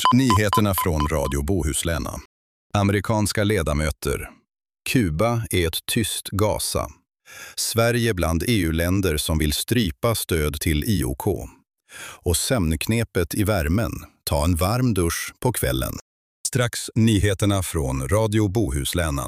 Nyheterna från Radio Bohuslän. Amerikanska ledamöter. Kuba är ett tyst Gaza. Sverige bland EU-länder som vill strypa stöd till IOK. Och sömnknepet i värmen. Ta en varm dusch på kvällen. Strax nyheterna från Radio Bohuslän.